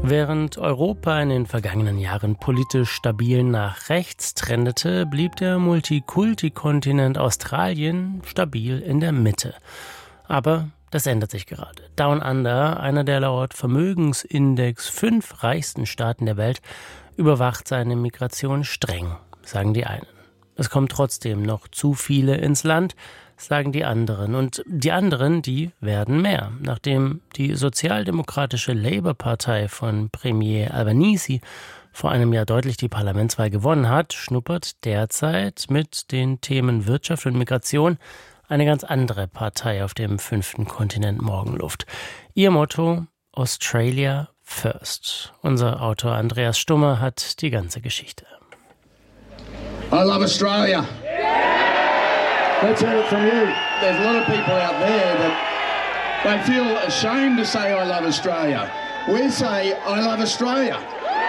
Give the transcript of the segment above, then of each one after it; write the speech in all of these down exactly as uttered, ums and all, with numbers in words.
Während Europa in den vergangenen Jahren politisch stabil nach rechts trendete, blieb der Multikulti-Kontinent Australien stabil in der Mitte. Aber das ändert sich gerade. Down Under, einer der laut Vermögensindex fünf reichsten Staaten der Welt, überwacht seine Migration streng, sagen die einen. Es kommen trotzdem noch zu viele ins Land, sagen die anderen. Und die anderen, die werden mehr. Nachdem die sozialdemokratische Labour-Partei von Premier Albanese vor einem Jahr deutlich die Parlamentswahl gewonnen hat, schnuppert derzeit mit den Themen Wirtschaft und Migration eine ganz andere Partei auf dem fünften Kontinent Morgenluft. Ihr Motto: Australia First. Unser Autor Andreas Stummer hat die ganze Geschichte. I love Australia. Let's hear it from you. There's a lot of people out there that they feel ashamed to say I love Australia. We say I love Australia.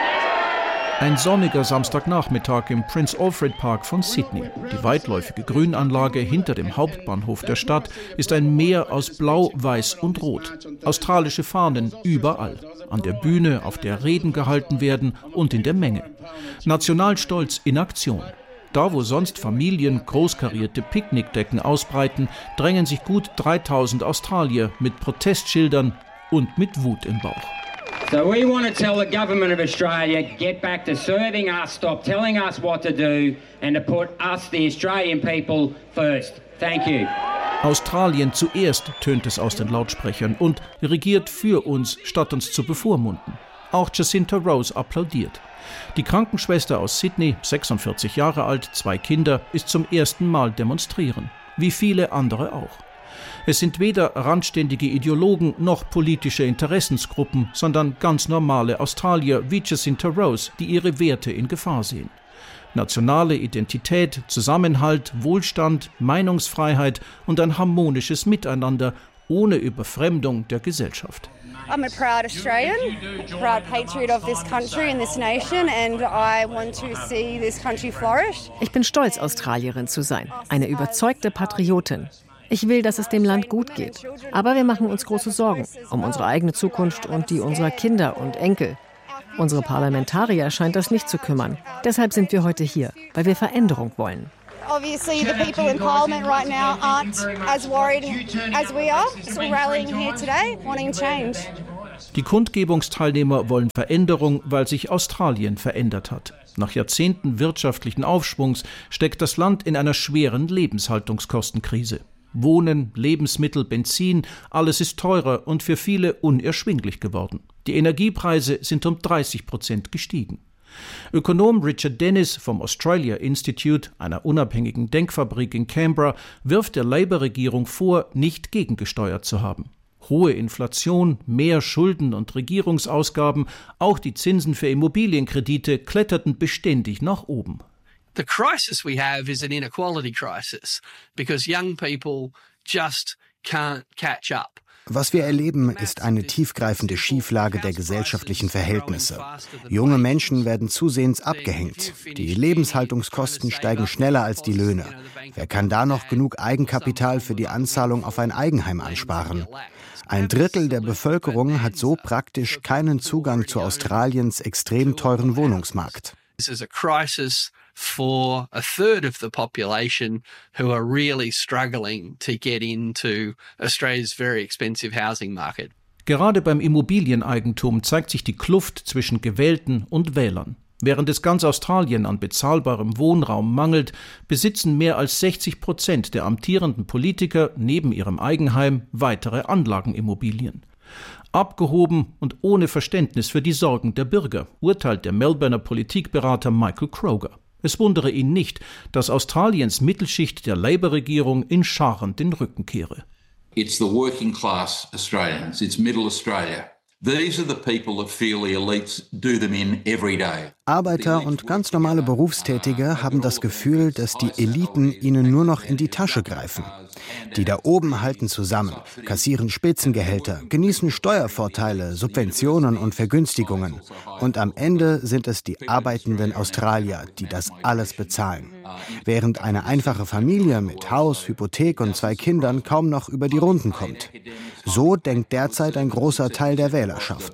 Ein sonniger Samstagnachmittag im Prince Alfred Park von Sydney. Die weitläufige Grünanlage hinter dem Hauptbahnhof der Stadt ist ein Meer aus Blau, Weiß und Rot. Australische Fahnen überall. An der Bühne, auf der Reden gehalten werden und in der Menge. Nationalstolz in Aktion. Da, wo sonst Familien großkarierte Picknickdecken ausbreiten, drängen sich gut dreitausend Australier mit Protestschildern und mit Wut im Bauch. So we want to tell the government of Australia, get back to serving us, stop telling us what to do and to put us, the Australian people, first. Thank you. Australien zuerst, tönt es aus den Lautsprechern, und regiert für uns, statt uns zu bevormunden. Auch Jacinta Rose applaudiert. Die Krankenschwester aus Sydney, sechsundvierzig Jahre alt, zwei Kinder, ist zum ersten Mal demonstrieren. Wie viele andere auch. Es sind weder randständige Ideologen noch politische Interessensgruppen, sondern ganz normale Australier wie Jacinta Rose, die ihre Werte in Gefahr sehen. Nationale Identität, Zusammenhalt, Wohlstand, Meinungsfreiheit und ein harmonisches Miteinander ohne Überfremdung der Gesellschaft. I'm a proud Australian, a proud patriot of this country and this nation, and I want to see this country flourish. Ich bin stolz, Australierin zu sein, eine überzeugte Patriotin. Ich will, dass es dem Land gut geht. Aber wir machen uns große Sorgen um unsere eigene Zukunft und die unserer Kinder und Enkel. Unsere Parlamentarier scheint das nicht zu kümmern. Deshalb sind wir heute hier, weil wir Veränderung wollen. Obviously, the people in Parliament right now aren't as worried as we are. So we're rallying here today, wanting change. Die Kundgebungsteilnehmer wollen Veränderung, weil sich Australien verändert hat. Nach Jahrzehnten wirtschaftlichen Aufschwungs steckt das Land in einer schweren Lebenshaltungskostenkrise. Wohnen, Lebensmittel, Benzin, alles ist teurer und für viele unerschwinglich geworden. Die Energiepreise sind um dreißig Prozent gestiegen. Ökonom Richard Dennis vom Australia Institute, einer unabhängigen Denkfabrik in Canberra, wirft der Labour-Regierung vor, nicht gegengesteuert zu haben. Hohe Inflation, mehr Schulden und Regierungsausgaben, auch die Zinsen für Immobilienkredite kletterten beständig nach oben. The crisis we have is an inequality crisis, because young people just can't catch up. Was wir erleben, ist eine tiefgreifende Schieflage der gesellschaftlichen Verhältnisse. Junge Menschen werden zusehends abgehängt. Die Lebenshaltungskosten steigen schneller als die Löhne. Wer kann da noch genug Eigenkapital für die Anzahlung auf ein Eigenheim ansparen? Ein Drittel der Bevölkerung hat so praktisch keinen Zugang zu Australiens extrem teuren Wohnungsmarkt. This is a crisis for a third of the population who are really struggling to get into Australia's very expensive housing market. Gerade beim Immobilieneigentum zeigt sich die Kluft zwischen Gewählten und Wählern. Während es ganz Australien an bezahlbarem Wohnraum mangelt, besitzen mehr als sechzig Prozent der amtierenden Politiker neben ihrem Eigenheim weitere Anlagenimmobilien. Abgehoben und ohne Verständnis für die Sorgen der Bürger, urteilt der Melbourner Politikberater Michael Kroger. Es wundere ihn nicht, dass Australiens Mittelschicht der Labour-Regierung in Scharen den Rücken kehre. It's the working class Australians, it's middle Australia. These are the people that feel the elites do them in every day. Arbeiter und ganz normale Berufstätige haben das Gefühl, dass die Eliten ihnen nur noch in die Tasche greifen. Die da oben halten zusammen, kassieren Spitzengehälter, genießen Steuervorteile, Subventionen und Vergünstigungen. Und am Ende sind es die arbeitenden Australier, die das alles bezahlen. Während eine einfache Familie mit Haus, Hypothek und zwei Kindern kaum noch über die Runden kommt. So denkt derzeit ein großer Teil der Wählerschaft.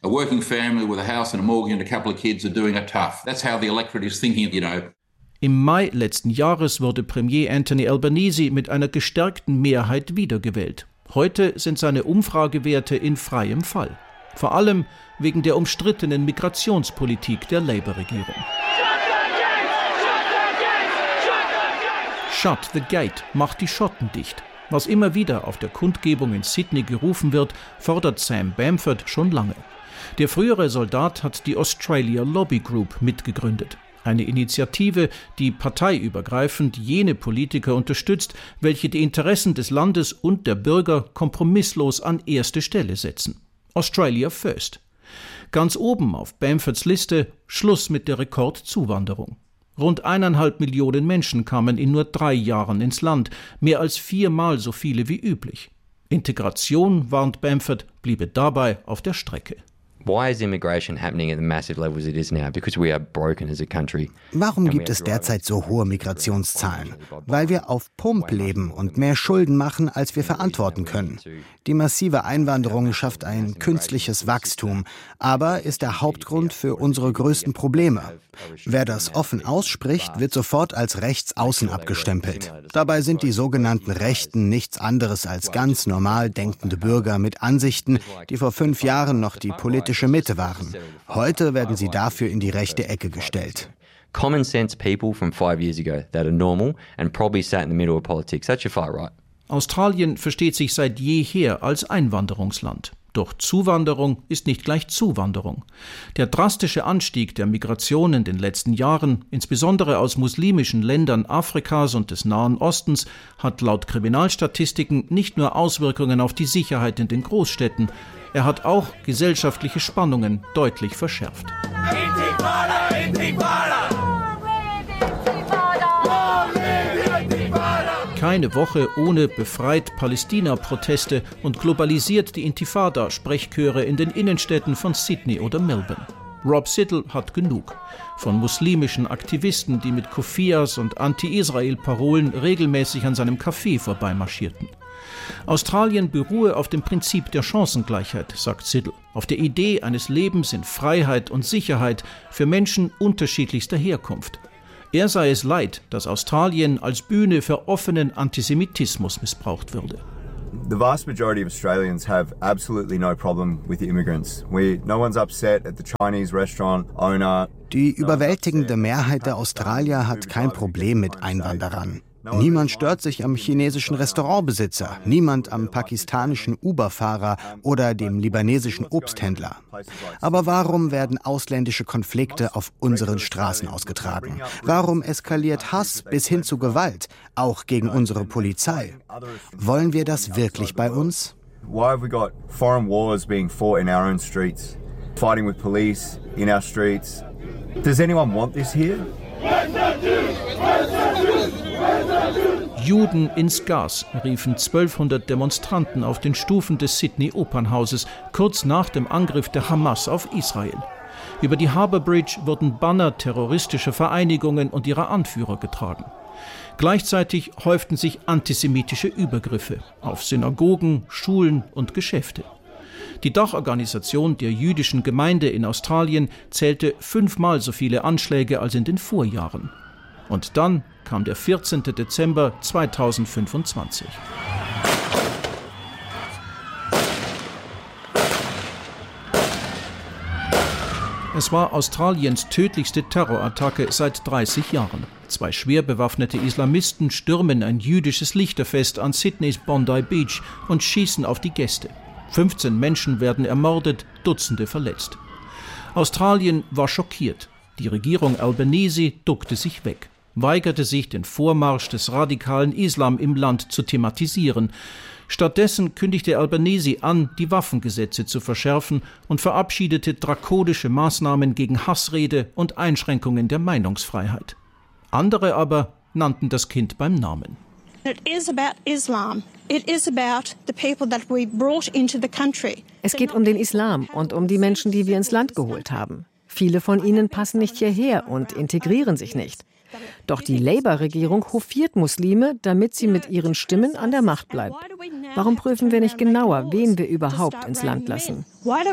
A working family with a house and a mortgage and a couple of kids are doing it tough. That's how the electorate is thinking, you know. Im Mai letzten Jahres wurde Premier Anthony Albanese mit einer gestärkten Mehrheit wiedergewählt. Heute sind seine Umfragewerte in freiem Fall. Vor allem wegen der umstrittenen Migrationspolitik der Labour-Regierung. Shut the gate, macht die Schotten dicht. Was immer wieder auf der Kundgebung in Sydney gerufen wird, fordert Sam Bamford schon lange. Der frühere Soldat hat die Australia Lobby Group mitgegründet. Eine Initiative, die parteiübergreifend jene Politiker unterstützt, welche die Interessen des Landes und der Bürger kompromisslos an erste Stelle setzen. Australia First. Ganz oben auf Bamfords Liste Schluss mit der Rekordzuwanderung. Rund eineinhalb Millionen Menschen kamen in nur drei Jahren ins Land, mehr als viermal so viele wie üblich. Integration, warnt Bamford, bliebe dabei auf der Strecke. Warum gibt es derzeit so hohe Migrationszahlen? Weil wir auf Pump leben und mehr Schulden machen, als wir verantworten können. Die massive Einwanderung schafft ein künstliches Wachstum, aber ist der Hauptgrund für unsere größten Probleme. Wer das offen ausspricht, wird sofort als Rechtsaußen abgestempelt. Dabei sind die sogenannten Rechten nichts anderes als ganz normal denkende Bürger mit Ansichten, die vor fünf Jahren noch die politische Mitte waren. Heute werden sie dafür in die rechte Ecke gestellt. Common sense people from five years ago that are normal and probably sat in the middle of politics. That's your far right. Australien versteht sich seit jeher als Einwanderungsland. Doch Zuwanderung ist nicht gleich Zuwanderung. Der drastische Anstieg der Migration in den letzten Jahren, insbesondere aus muslimischen Ländern Afrikas und des Nahen Ostens, hat laut Kriminalstatistiken nicht nur Auswirkungen auf die Sicherheit in den Großstädten, er hat auch gesellschaftliche Spannungen deutlich verschärft. Intifada, Intifada. Keine Woche ohne befreit Palästina-Proteste und globalisiert die Intifada-Sprechchöre in den Innenstädten von Sydney oder Melbourne. Rob Siddle hat genug. Von muslimischen Aktivisten, die mit Kufias und Anti-Israel-Parolen regelmäßig an seinem Café vorbeimarschierten. Australien beruhe auf dem Prinzip der Chancengleichheit, sagt Siddle, auf der Idee eines Lebens in Freiheit und Sicherheit für Menschen unterschiedlichster Herkunft. Er sei es leid, dass Australien als Bühne für offenen Antisemitismus missbraucht würde. The vast majority of Australians have absolutely no problem with the immigrants. We, no one's upset at the Chinese restaurant owner. Die überwältigende Mehrheit der Australier hat kein Problem mit Einwanderern. Niemand stört sich am chinesischen Restaurantbesitzer, niemand am pakistanischen Uber-Fahrer oder dem libanesischen Obsthändler. Aber warum werden ausländische Konflikte auf unseren Straßen ausgetragen? Warum eskaliert Hass bis hin zu Gewalt, auch gegen unsere Polizei? Wollen wir das wirklich bei uns? Why have we got foreign wars being fought in our own streets, fighting with police in our streets? Does anyone want this here? Juden ins Gas, riefen zwölfhundert Demonstranten auf den Stufen des Sydney Opernhauses, kurz nach dem Angriff der Hamas auf Israel. Über die Harbour Bridge wurden Banner terroristischer Vereinigungen und ihrer Anführer getragen. Gleichzeitig häuften sich antisemitische Übergriffe auf Synagogen, Schulen und Geschäfte. Die Dachorganisation der jüdischen Gemeinde in Australien zählte fünfmal so viele Anschläge als in den Vorjahren. Und dann kam der vierzehnten Dezember zweitausendfünfundzwanzig. Es war Australiens tödlichste Terrorattacke seit dreißig Jahren. Zwei schwer bewaffnete Islamisten stürmen ein jüdisches Lichterfest an Sydneys Bondi Beach und schießen auf die Gäste. fünfzehn Menschen werden ermordet, Dutzende verletzt. Australien war schockiert. Die Regierung Albanese duckte sich weg, weigerte sich, den Vormarsch des radikalen Islam im Land zu thematisieren. Stattdessen kündigte Albanese an, die Waffengesetze zu verschärfen und verabschiedete drakonische Maßnahmen gegen Hassrede und Einschränkungen der Meinungsfreiheit. Andere aber nannten das Kind beim Namen. It is about Islam. It is about the people that we brought into the country. Es geht um den Islam und um die Menschen, die wir ins Land geholt haben. Viele von ihnen passen nicht hierher und integrieren sich nicht. Doch die Labour-Regierung hofiert Muslime, damit sie mit ihren Stimmen an der Macht bleibt. Warum prüfen wir nicht genauer, wen wir überhaupt ins Land lassen?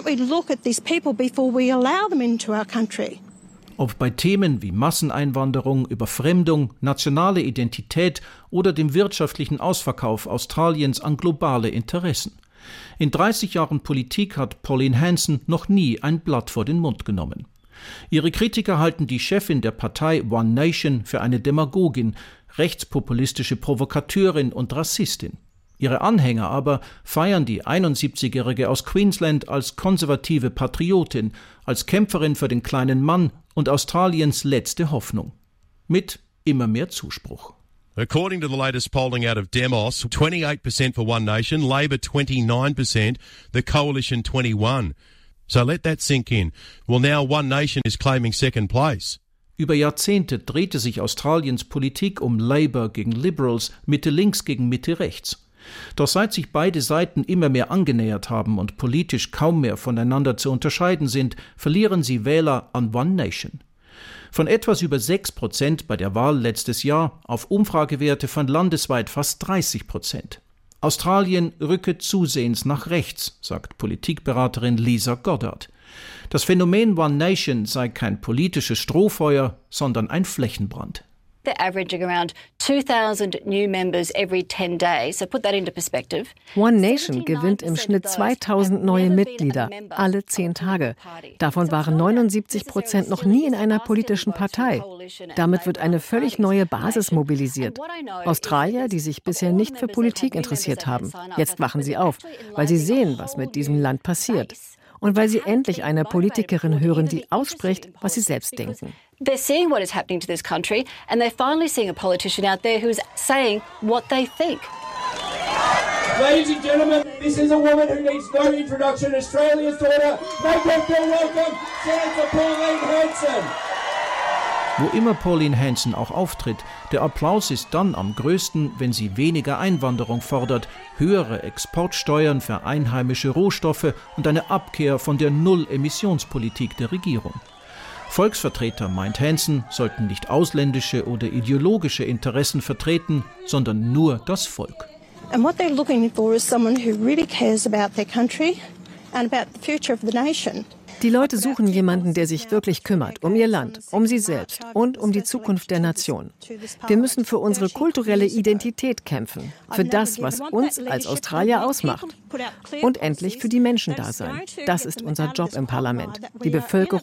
Ob bei Themen wie Masseneinwanderung, Überfremdung, nationale Identität oder dem wirtschaftlichen Ausverkauf Australiens an globale Interessen. In dreißig Jahren Politik hat Pauline Hanson noch nie ein Blatt vor den Mund genommen. Ihre Kritiker halten die Chefin der Partei One Nation für eine Demagogin, rechtspopulistische Provokateurin und Rassistin. Ihre Anhänger aber feiern die einundsiebzigjährige aus Queensland als konservative Patriotin, als Kämpferin für den kleinen Mann und Australiens letzte Hoffnung. Mit immer mehr Zuspruch. According to the latest polling out of Demos, twenty-eight percent for One Nation, Labor twenty-nine percent, the Coalition twenty-one. So let that sink in. Well, now One Nation is claiming second place. Über Jahrzehnte drehte sich Australiens Politik um Labour gegen Liberals, Mitte-links gegen Mitte-rechts. Doch seit sich beide Seiten immer mehr angenähert haben und politisch kaum mehr voneinander zu unterscheiden sind, verlieren sie Wähler an One Nation. Von etwas über sechs Prozent bei der Wahl letztes Jahr auf Umfragewerte von landesweit fast dreißig Prozent. Australien rücke zusehends nach rechts, sagt Politikberaterin Lisa Goddard. Das Phänomen One Nation sei kein politisches Strohfeuer, sondern ein Flächenbrand. They're averaging around two thousand new members every ten days. So put that into perspective. One Nation gewinnt im Schnitt zweitausend neue Mitglieder, alle zehn Tage. Davon waren neunundsiebzig Prozent noch nie in einer politischen Partei. Damit wird eine völlig neue Basis mobilisiert. Australier, die sich bisher nicht für Politik interessiert haben. Jetzt wachen sie auf, weil sie sehen, was mit diesem Land passiert. Und weil sie endlich eine Politikerin hören, die ausspricht, was sie selbst denken. They're seeing what is happening to this country and they're finally seeing a politician out there who's saying what they think. Ladies and gentlemen, this is a woman who needs no introduction. Australia's daughter, make her feel welcome, Senator Pauline Hanson. Wo immer Pauline Hanson auch auftritt, der Applaus ist dann am größten, wenn sie weniger Einwanderung fordert, höhere Exportsteuern für einheimische Rohstoffe und eine Abkehr von der Null-Emissionspolitik der Regierung. Volksvertreter, meint Hanson, sollten nicht ausländische oder ideologische Interessen vertreten, sondern nur das Volk. And what they're looking for is someone who really cares about their country and about the future of the nation. Die Leute suchen jemanden, der sich wirklich kümmert, um ihr Land, um sie selbst und um die Zukunft der Nation. Wir müssen für unsere kulturelle Identität kämpfen, für das, was uns als Australier ausmacht. Und endlich für die Menschen da sein. Das ist unser Job im Parlament, die Bevölkerung